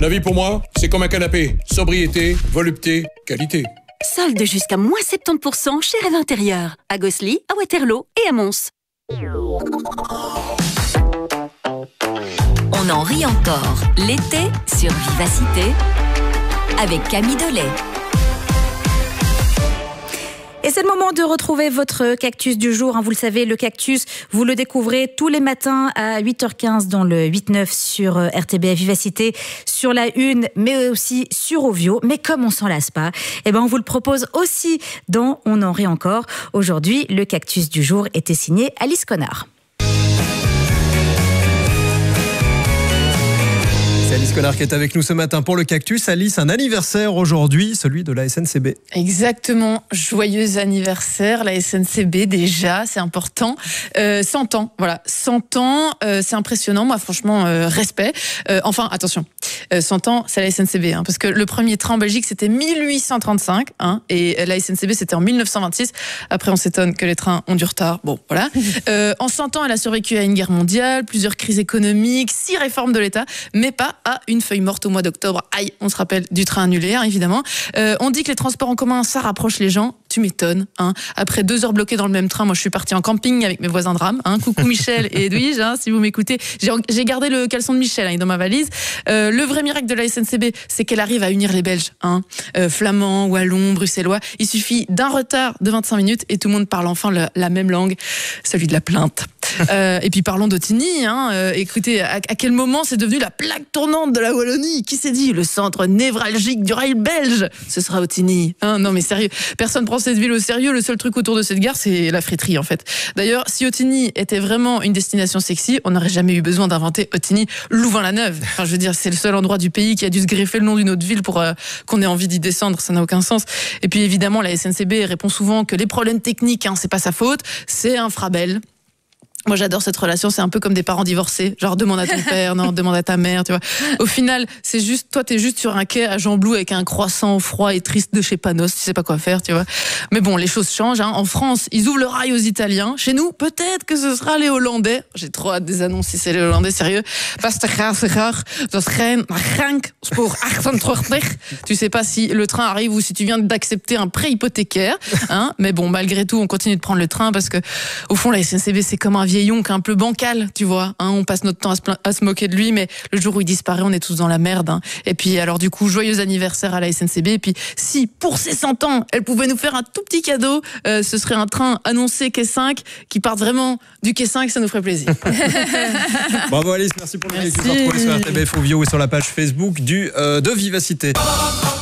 La vie pour moi, c'est comme un canapé. Sobriété, volupté, qualité. Solde jusqu'à moins 70% chez Rêve Intérieur. À Gosselies, à Waterloo et à Mons. On en rit encore. L'été sur Vivacité avec Camille Dolé. Et c'est le moment de retrouver votre cactus du jour. Vous le savez, le cactus, vous le découvrez tous les matins à 8h15 dans le 8-9 sur RTBF Vivacité, sur la Une, mais aussi sur Ovio. Mais comme on s'en lasse pas, on vous le propose aussi dans On en rit encore. Aujourd'hui, le cactus du jour était signé Alice Connard. Alice Connard qui est avec nous ce matin pour le cactus. Alice, un anniversaire aujourd'hui, celui de la SNCB. Exactement, joyeux anniversaire, la SNCB déjà, c'est important. 100 ans, voilà, 100 ans, c'est impressionnant, moi franchement, respect. Enfin, attention, 100 ans, c'est la SNCB, parce que le premier train en Belgique, c'était 1835, et la SNCB, c'était en 1926. Après, on s'étonne que les trains ont du retard, bon, voilà. En 100 ans, elle a survécu à une guerre mondiale, plusieurs crises économiques, 6 réformes de l'État, mais pas à une feuille morte au mois d'octobre. Aïe, on se rappelle du train annulé, évidemment. On dit que les transports en commun, ça rapproche les gens. Tu m'étonnes. Après 2 heures bloquées dans le même train, moi je suis partie en camping avec mes voisins de rame. Coucou Michel et Edwige, si vous m'écoutez. J'ai gardé le caleçon de Michel dans ma valise. Le vrai miracle de la SNCB, c'est qu'elle arrive à unir les Belges. Flamands, wallons, bruxellois. Il suffit d'un retard de 25 minutes et tout le monde parle enfin la même langue, celui de la plainte. Et puis parlons d'Ottignies. Écoutez, à quel moment c'est devenu la plaque tournante de la Wallonie? Qui s'est dit? Le centre névralgique du rail belge, ce sera Ottignies. Non mais sérieux, personne prend cette ville au sérieux. Le seul truc autour de cette gare, c'est la friterie en fait. D'ailleurs, si Ottignies était vraiment une destination sexy, on n'aurait jamais eu besoin d'inventer Ottignies-Louvain-la-Neuve. Je veux dire, c'est le seul endroit du pays qui a dû se greffer le nom d'une autre ville pour qu'on ait envie d'y descendre. Ça n'a aucun sens. Et puis évidemment, la SNCB répond souvent que les problèmes techniques, c'est pas sa faute, c'est un Frabel. Moi, j'adore cette relation. C'est un peu comme des parents divorcés. Genre, demande à ton père, non, demande à ta mère, tu vois. Au final, c'est juste, toi, t'es juste sur un quai à Jean-Blou avec un croissant froid et triste de chez Panos. Tu sais pas quoi faire, tu vois. Mais bon, les choses changent, En France, ils ouvrent le rail aux Italiens. Chez nous, peut-être que ce sera les Hollandais. J'ai trop hâte des annonces si c'est les Hollandais, sérieux. Tu sais pas si le train arrive ou si tu viens d'accepter un prêt hypothécaire, Mais bon, malgré tout, on continue de prendre le train parce que, au fond, la SNCB, c'est comme un vieil oncle un peu bancal, tu vois. On passe notre temps à se moquer de lui, mais le jour où il disparaît, on est tous dans la merde. Et puis, alors du coup, joyeux anniversaire à la SNCB. Et puis, si pour ses 100 ans, elle pouvait nous faire un tout petit cadeau, ce serait un train annoncé quai 5 qui parte vraiment du quai 5, ça nous ferait plaisir. Bravo Alice, merci pour le cactus. Retrouvez sur RTBF Ovio et sur la page Facebook de Vivacité.